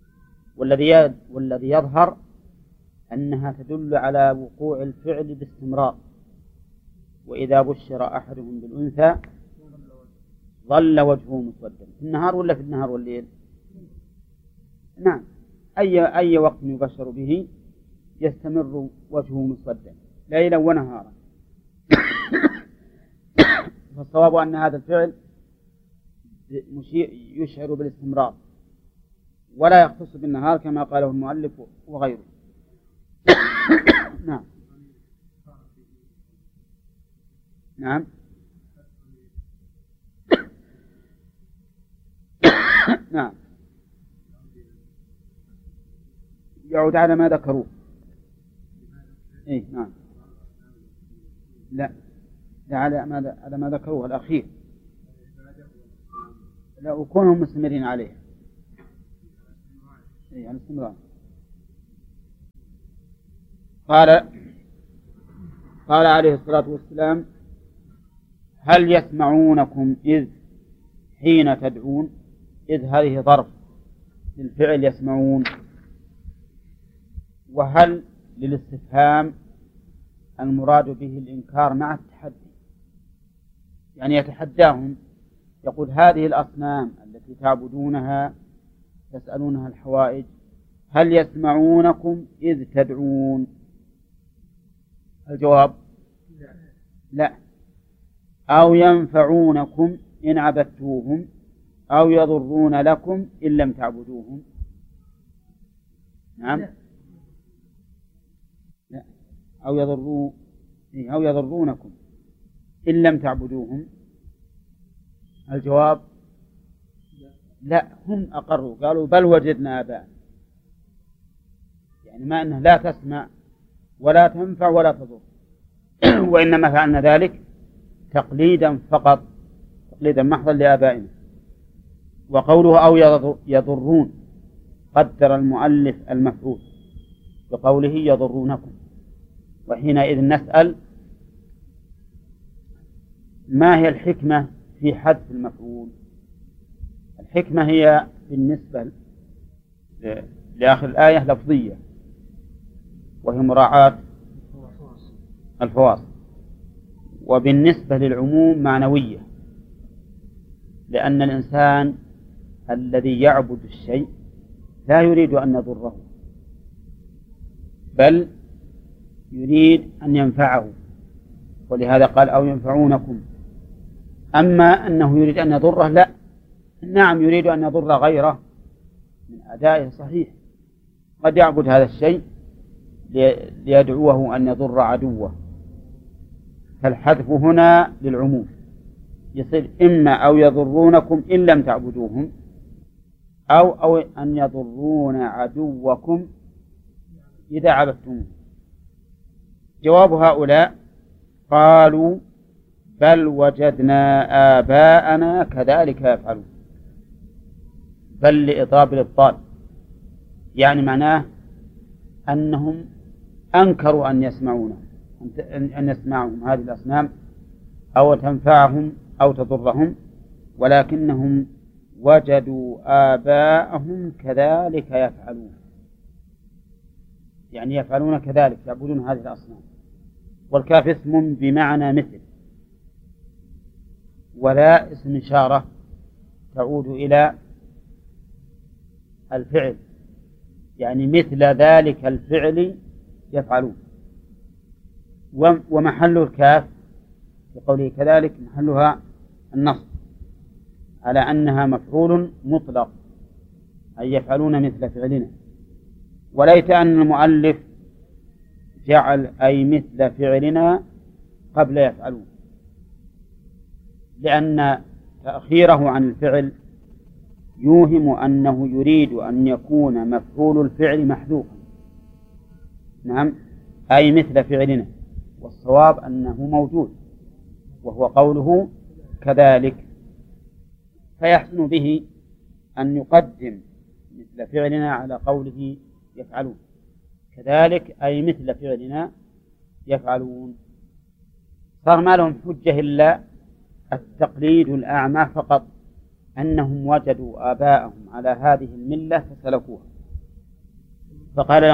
والذي يظهر أنها تدل على وقوع الفعل باستمرار، وإذا بشر أحدهم بالأنثى ظل وجهه مسودا، في النهار ولا في النهار والليل؟ نعم، أي وقت يبشر به يستمر وجهه مسودا ليلا ونهارا. فالصواب أن هذا الفعل يشعر بالاستمرار ولا يختص بالنهار كما قاله المؤلف وغيره. نعم نعم نعم يعود على ما ذكروه. إيه نعم، لا على ما ذكروه الأخير، لا وكونهم مستمرين عليه. إيه على الاستمرار. قال عليه الصلاة والسلام: هل يسمعونكم إذ حين تدعون؟ إذ هذه ظرف للفعل يسمعون، وهل للاستفهام المراد به الإنكار مع التحدي، يعني يتحداهم يقول: هذه الأصنام التي تعبدونها تسألونها الحوائج هل يسمعونكم إذ تدعون؟ الجواب: لا. أو ينفعونكم إن عبدتوهم أو يضرون لكم إن لم تعبدوهم. نعم. لا. أو يضرونكم إن لم تعبدوهم. الجواب: لا، هم أقروا قالوا: بل وجدنا آباءنا، يعني ما أنه لا تسمع ولا تنفع ولا تضر، وإنما فعلنا ذلك تقليدا فقط، تقليدا محضا لآبائنا. وقوله أو يضرون قدر المؤلف المفعول بقوله يضرونكم، وحينئذ نسأل: ما هي الحكمة في حذف المفعول؟ الحكمة هي بالنسبة لآخر الآية لفظية، وهي مراعاة الفواصل، وبالنسبة للعموم معنوية، لأن الإنسان الذي يعبد الشيء لا يريد أن يضره، بل يريد أن ينفعه، ولهذا قال: أو ينفعونكم. أما أنه يريد أن يضره لا، نعم يريد أن يضر غيره من أدائه صحيح، قد يعبد هذا الشيء ليدعوه أن يضر عدوه، فالحذف هنا للعموم، يصير إما أو يضرونكم إن لم تعبدوهم أو أن يضرون عدوكم إذا عبدتموه. جواب هؤلاء: قالوا: بل وجدنا آباءنا كذلك يفعلون. بل لإضراب الإبطال، يعني معناه أنهم أنكروا أن يسمعهم هذه الأصنام أو تنفعهم أو تضرهم، ولكنهم وجدوا آباءهم كذلك يفعلون، يعني يفعلون كذلك، يعبدون هذه الأصنام. والكاف اسم بمعنى مثل، ولا اسم إشارة تعود إلى الفعل، يعني مثل ذلك الفعل يفعلون. ومحل الكاف في قوله كذلك محلها النصب على أنها مفعول مطلق، أي يفعلون مثل فعلنا. وليت أن المؤلف جعل أي مثل فعلنا قبل يفعلون، لأن تأخيره عن الفعل يوهم أنه يريد أن يكون مفعول الفعل محذوفا. نعم، أي مثل فعلنا، والصواب أنه موجود، وهو قوله كذلك، فيحسن به أن يقدم مثل فعلنا على قوله يفعلون. كذلك أي مثل فعلنا يفعلون. صار ما لهم حجة إلا التقليد الأعمى فقط، أنهم وجدوا آباءهم على هذه الملة فسلكوها. فقال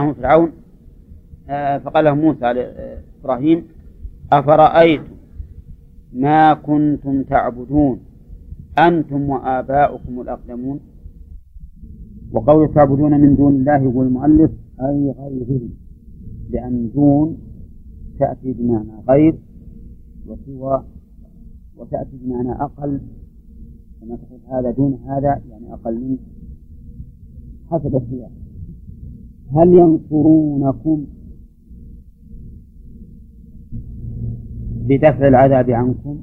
لهم موسى عليه إبراهيم: أفرأيتم ما كنتم تعبدون أنتم وآباؤكم الأقدمون. وقول تعبدون من دون الله يقول المؤلف أي غيره، لأن دون تأتي بمعنى غير وسوى، وتأتي بمعنى أقل، كما تقول هذا دون هذا يعني أقل منه حسب السياق. هل ينصرونكم بدفع العذاب عنكم؟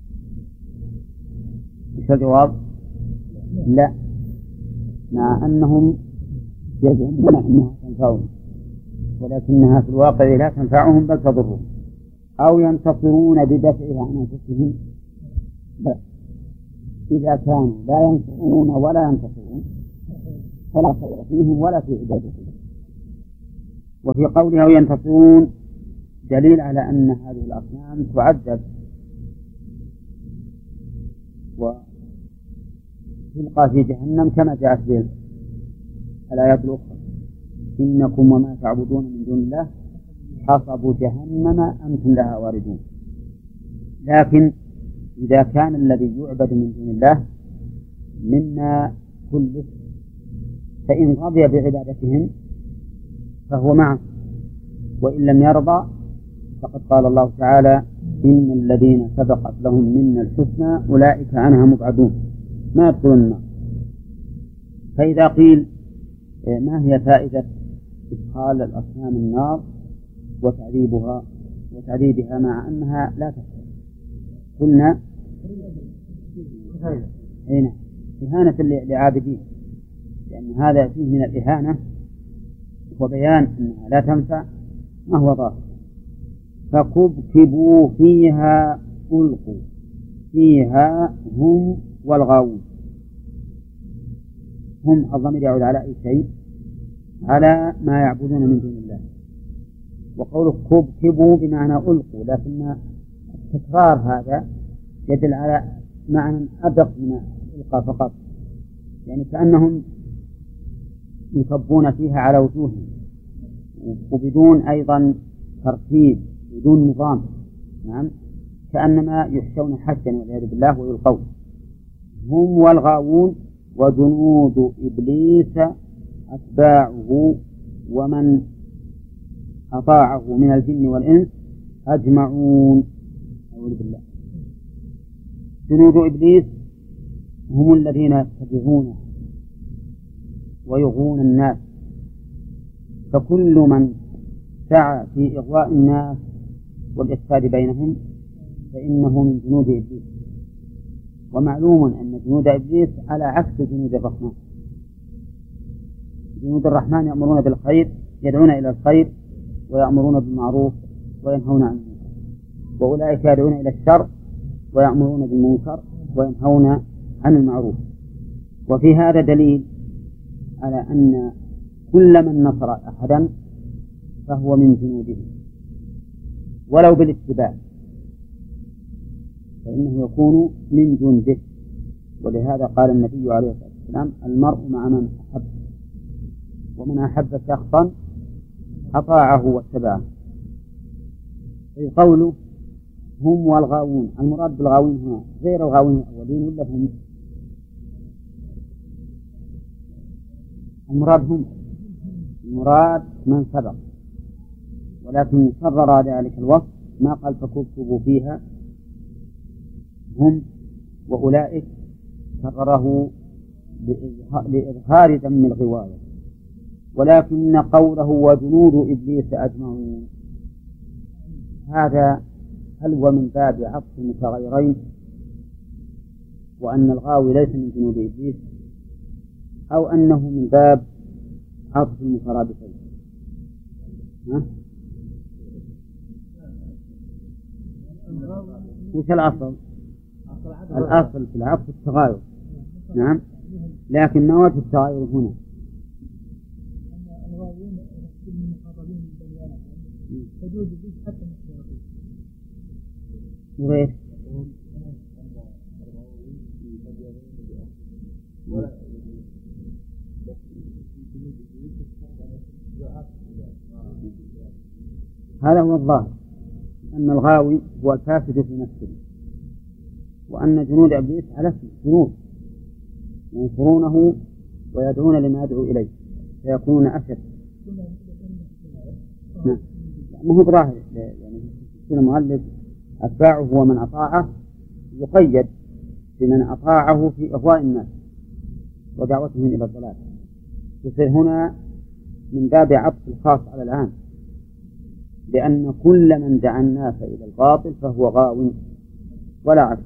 إيش الجواب؟ لا، مع أنهم يزعمون أنها تنفعهم، ولكنها في الواقع لا تنفعهم بل تضرهم. أو ينتصرون بدفعها عن أنفسهم، لا، إذا كانوا لا ينصرون ولا ينتصرون فلا خير فيهم ولا في عبادتهم. وفي قوله ينتصرون دليل على أن هذه الأصنام تعذب وتلقى في جهنم كما جاءت به الآيات الأخرى إنكم وما تعبدون من دون الله حصب جهنم أنتم لها واردون. لكن إذا كان الذي يعبد من دون الله مما كله فإن رضي بعبادتهم فهو معه، وإن لم يرضى فقد قال الله تعالى إن الذين سبقت لهم منا الحسنى أولئك عنها مبعدون ما يدخلون النار. فإذا قيل ما هي فائدة إدخال الأصنام النار وتعذيبها مع أنها لا تحصل؟ قلنا إهانة لعابدين، لأن هذا فيه من الإهانة وبيان أنها لا تنفع ما هو ظاهر. فكبكبوا فيها ألقوا فيها هم والغاوون. هم الضمير يعود على أي شيء؟ على ما يعبدون من دون الله. وقول كبكبوا بمعنى ألقوا، لكن التكرار هذا يدل على معنى أدق من ألقى فقط، يعني كأنهم يكبون فيها على وجوههم وبدون أيضا ترتيب بدون نظام. نعم، كأنما يحشون حشا والعياذ بالله ويلقون. هم والغاوون وجنود إبليس أتباعه ومن أطاعه من الجن والإنس أجمعون. أعوذ بالله. جنود إبليس هم الذين يتبعونه ويغوون الناس، فكل من سعى في إغواء الناس والإفساد بينهم فإنه من جنود إبليس. ومعلوم أن جنود إبليس على عكس جنود الرحمن. جنود الرحمن يأمرون بالخير، يدعون إلى الخير ويأمرون بالمعروف وينهون عن المنكر، وأولئك يدعون إلى الشر ويأمرون بالمنكر وينهون عن المعروف. وفي هذا دليل على أن كل من نصر أحدا فهو من جنوده ولو بالاتباع فإنه يكون من جنده. ولهذا قال النبي عليه الصلاة والسلام المرء مع من أحب، ومن أحب شخصا أطاعه واتبعه. في قوله هم والغاوون، المراد بالغاوين هنا غير الغاوين الأولين ولا هم؟ المراد من سبق، ولكن كرر ذلك الوصف ما قال فكبكبوا فيها هم وأولئك، كرره لإظهار ذم الغواية. ولكن قوله وجنود إبليس أجمعون هذا هل هو من باب عطف المتغيرين وأن الغاوي ليس من جنود إبليس، أو أنه من باب عطف المترادفين؟ وش الأصل؟ الأصل في العطف التغاير. نعم، لكن ما وجه التغاير هنا؟ وغير هذا هو الظاهر، أن الغاوي هو الفاسد في نفسه، وأن جنود إبليس على اسم جنود ينصرونه ويدعون لما يدعو إليه فيكونون أشد. نعم، ما هو ظاهر، يعني في المؤلف أتباعه ومن أطاعه يقيد بمن أطاعه في إغواء الناس ودعوتهم إلى الضلال، يصير هنا من باب عطف الخاص على العام، لأن كل من دعا الناس إلى الباطل فهو غاو ولا عكس.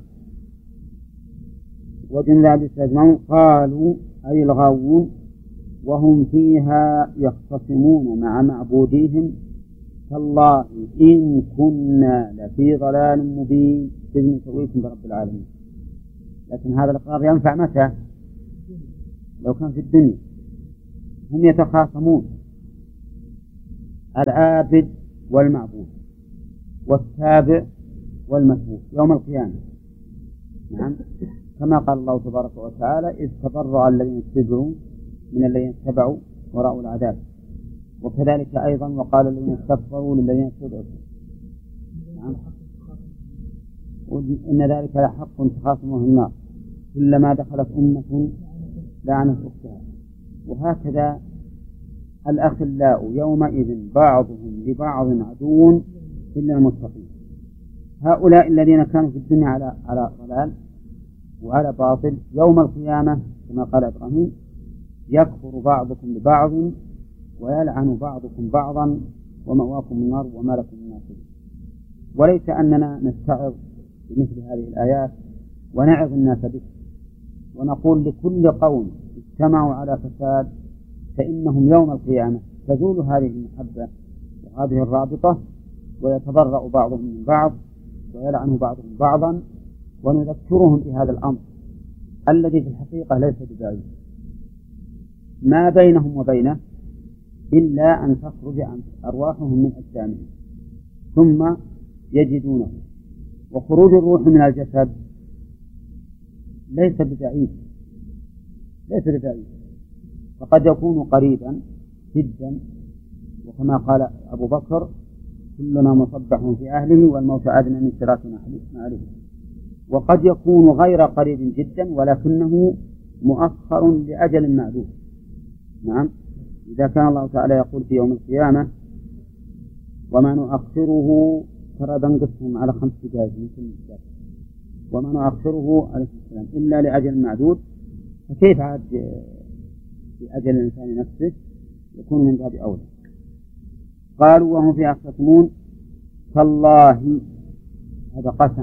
وجن ذلك أجمعون قالوا أي الغاوون وهم فيها يختصمون مع معبوديهم تالله إن كنا لفي ضلال مبين إذ نسويكم برب العالمين. لكن هذا الإقرار ينفع متى؟ لو كان في الدنيا. هم يتخاصمون العابد والمعبود والتابع والمتبوع يوم القيامة. نعم، كما قال الله تبارك وتعالى: إذ تبرأ الذين اتبعوا من الذين اتبعوا ورأوا العذاب. وكذلك أيضا وقال الذين استكبروا للذين اتبعوا. نعم، إن ذلك لحق تخاصمه النار كلما دخلت أمة لعنت أختها. وهكذا الأخلاء يومئذ بعضهم لبعض عدو إلا المتقين. هؤلاء الذين كانوا في الدنيا على ضلال وعلى باطل يوم القيامة كما قال إبراهيم: يكفر بعضكم لبعض ويلعن بعضكم بعضا ومأواكم النار وما لكم من ناصرين. وليس أننا نستعظ بمثل هذه الآيات ونعظ الناس به ونقول لكل قوم اجتمعوا على فساد فإنهم يوم القيامة تزول هذه المحبة وهذه الرابطة ويتبرأ بعضهم من بعض ويلعن بعضهم بعضا، ونذكرهم بهذا الأمر الذي في الحقيقة ليس ببعيد ما بينهم وبينه إلا أن تخرج أرواحهم من أجسامهم ثم يجدونه. وخروج الروح من الجسد ليس ببعيد فقد يكون قريبا جدا، وكما قال أبو بكر: كلنا مصبح في أهله والموت أدنى من شراك نعله. وقد يكون غير قريب جدا ولكنه مؤخر لأجل معدود. نعم، إذا كان الله تعالى يقول في يوم القيامة: وما نؤخره، ترى بنقسم على 5 دقائق مثل وما نؤخره عليه السلام إلا لأجل معدود، فكيف عاد لأجل الإنسان نفسه؟ يكون من باب أولى. قالوا وهم في يختصمون: تالله، هذا قسم،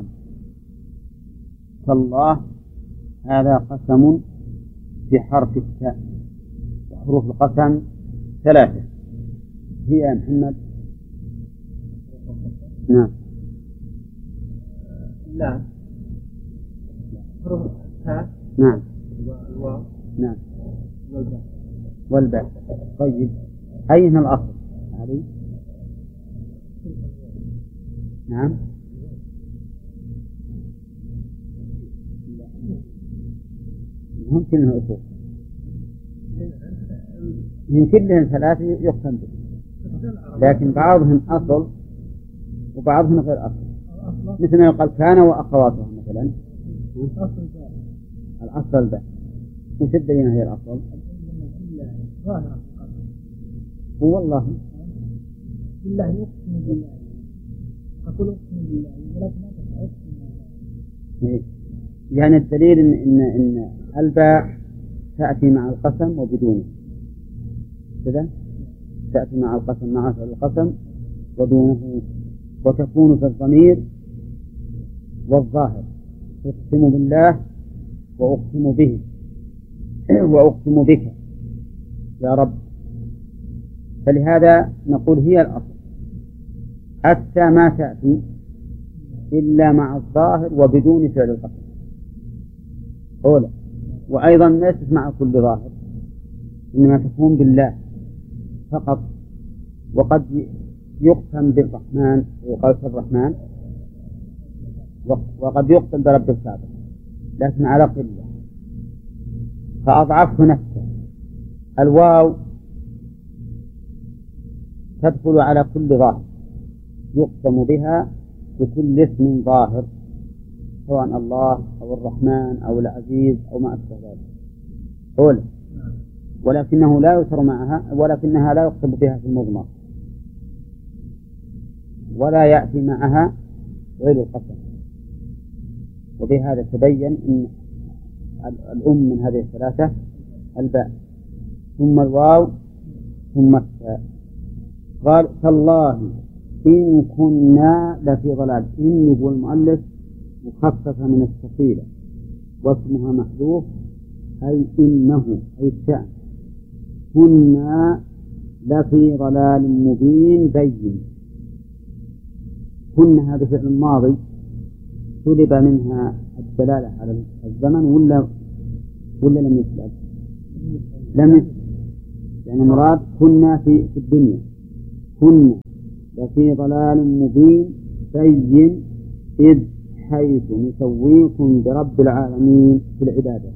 تالله هذا قسم بحرف التاء، وحروف القسم 3 هي يا محمد. نعم، لا، حروف التاء. نعم، والواو. نعم، والباء. والباء. طيب، أين الأصل علي؟ نعم، ممكن أصول من كلهم 3 يقسم به، لكن بعضهم أصل وبعضهم غير أصل، مثل ما يقال كان وأخواتها مثلا. الأصل الباء، وش الدليل هي الأصل؟ هو والله بالله يقسم بالله، أقول أقسم بالله ولكن أقسم بالله. يعني الدليل إن الباء تأتي مع القسم وبدونه كذا، تأتي مع القسم مع فعل القسم ودونه، وتكون في الضمير والظاهر: أقسم بالله وأقسم به وأقسم بك يا رب. فلهذا نقول هي الأصل، حتى ما تأتي إلا مع الظاهر وبدون فعل القسم أولا، وأيضا ليست مع كل ظاهر، إنما تكون بالله فقط. وقد يقسم بالرحمن ويقال الرحمن، وقد يقسم برب السابق لكن على قلة، فأضعفه نفسه. الواو تدخل على كل ظاهر يقسم بها بكل اسم ظاهر، سواء الله أو الرحمن أو العزيز أو ما أشبه ذلك أولا، ولكنه لا يسر معها، ولكنها لا يقسم بها في المضمر، ولا يأتي معها غير القسم. وبهذا تبين أن الأم من هذه الثلاثة الباء ثم الواو ثم التاء. قال: تالله إن كنا لفي ضلال. إن يقول المؤلف مخففة من الثقيلة واسمها محذوف، أي إنه أي الشأن، كنا لفي ضلال مبين بين. كنا هذا فعل ماضي سلب منها الدلالة على الزمن ولا لم يسلب؟ لم يسلب، يعني مراد كنا في الدنيا، كنا لفي ضلال مبين بين إذ حيث نسويكم برب العالمين في العبادة.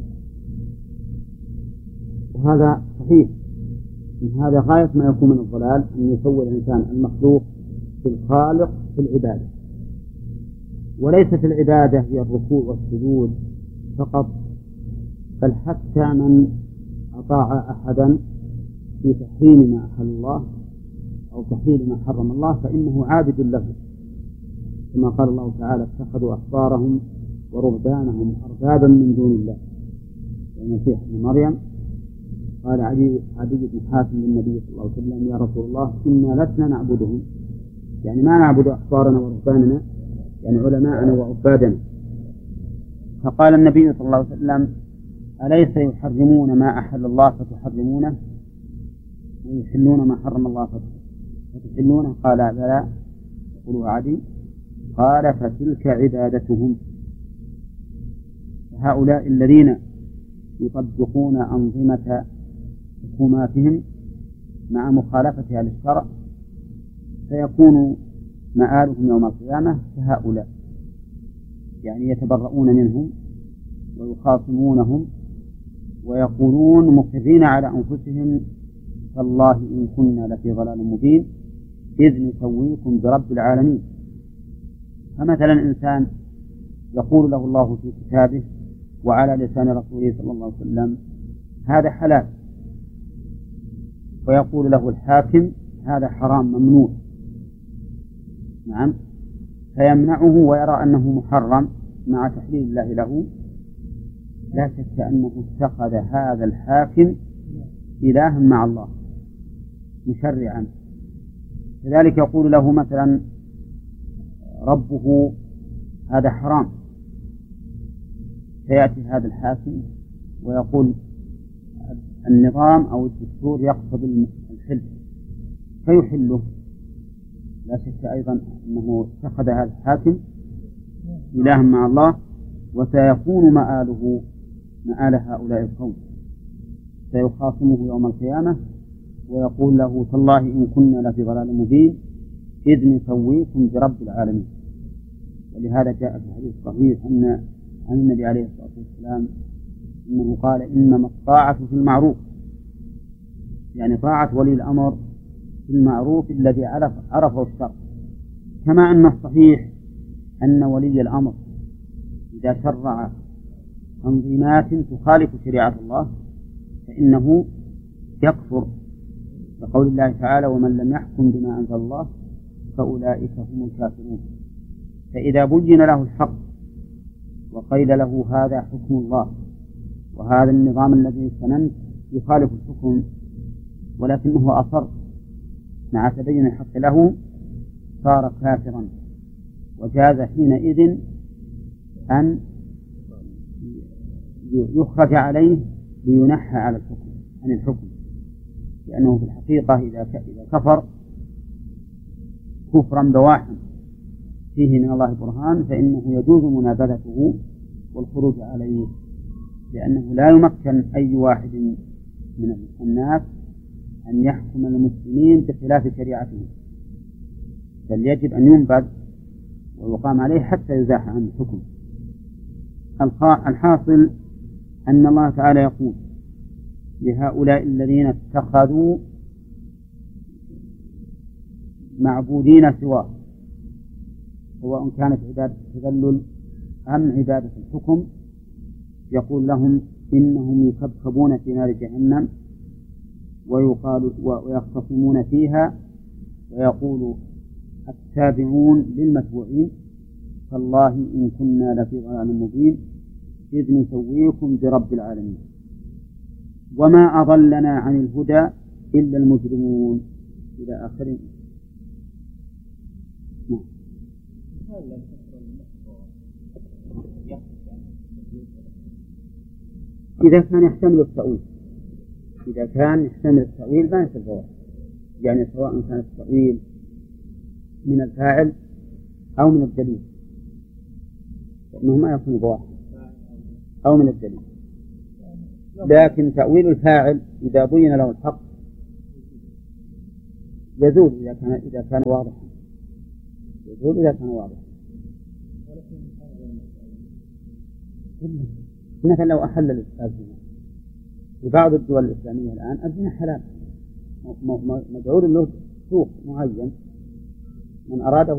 وهذا صحيح، من هذا غاية ما يكون من الضلال أن يسوي الإنسان المخلوق في الخالق في العبادة. وليست العبادة هي الركوع والسجود فقط، بل حتى من أطاع أحدا في تحريم ما أحل الله أو تحليل ما حرم الله فإنه عابد له، كما قال الله تعالى: اتخذوا أحبارهم ورهبانهم أربابا من دون الله. المسيح ابن مريم قال عدي بن حاتم للنبي صلى الله عليه وسلم: يا رسول الله إنا لسنا نعبدهم، يعني ما نعبد أحبارنا ورهباننا، يعني علماءنا وعبادنا. فقال النبي صلى الله عليه وسلم: أليس يحرمون ما أحل الله فتحرمونه ويحلون ما حرم الله فتحلونه؟ قال: بلى. يقولوا عدي. قال: فتلك عبادتهم. هؤلاء الذين يطبقون أنظمة حكوماتهم مع مخالفتها للشرع فيكون مآلهم يوم القيامة كهؤلاء، يعني يتبرؤون منهم ويخاصمونهم ويقولون مقرين على أنفسهم: تالله إن كنا لفي ضلال مبين إذ نسويكم برب العالمين. فمثلا إنسان يقول له الله في كتابه وعلى لسان رسوله صلى الله عليه وسلم: هذا حلال، ويقول له الحاكم: هذا حرام ممنوع. نعم، فيمنعه ويرى أنه محرم مع تحليل الله له. لا شك أنه اتخذ هذا الحاكم إلها مع الله مشرعا. كذلك يقول له مثلا ربه: هذا حرام، فيأتي هذا الحاكم ويقول: النظام أو الدستور يقتضي الحل، فيحله. لا شك أيضا أنه اتخذ هذا الحاكم إلها مع الله، وسيكون مآله مآل هؤلاء القوم، سيخاصمه يوم القيامة ويقول له: تالله إن كنا لفي ضلال مبين إذ نسويكم برب العالمين. ولهذا جاء في الحديث الصحيح أن عن النبي عليه الصلاة والسلام أنه قال: إنما الطاعة في المعروف، يعني طاعة ولي الأمر في المعروف الذي عرفه الشرع. كما أن الصحيح أن ولي الأمر إذا شرع تنظيمات تخالف شريعة الله فإنه يكفر، لقول الله تعالى: ومن لم يحكم بما أنزل الله فأولئك هم الكافرون. فإذا بين له الحق وقيل له: هذا حكم الله وهذا النظام الذي سننت يخالف الحكم، ولكنه أصر مع تبين الحق له، صار كافرا، وجاز حينئذ أن يخرج عليه لينحى على الحكم عن الحكم، لأنه في الحقيقة إذا كفر كفرا بواحا فيه من الله برهان فإنه يجوز منابذته والخروج عليه، لأنه لا يمكن أي واحد من الناس أن يحكم المسلمين بخلاف شريعته، بل يجب أن ينبذ ويقام عليه حتى يزاح عن الحكم. الحاصل أن الله تعالى يقول لهؤلاء الذين اتخذوا معبودين سواه، سواء كانت عبادة التذلل أم عبادة الحكم، يقول لهم: إنهم يكبكبون في نار جهنم ويختصمون فيها، ويقول التابعون للمتبوعين: تالله إن كنا لفي ضلال مبين إذ نسويكم برب العالمين وما أضلنا عن الهدى إلا المجرمون، إلى آخره. إذا كان يحتمل التأويل، إذا كان يحتمل التأويل ما يصير فواحد، يعني سواء كان التأويل من الفاعل أو من الدليل، فإنه ما يكون بواحد، أو من الدليل. لكن تأويل الفاعل إذا بين له الحق يزول إذا كان واضحا، يزول إذا كان واضحا. مثلا لو أحل الزنا في بعض الدول الإسلامية الآن الزنا حلال، مجعول له سوق معين من أراده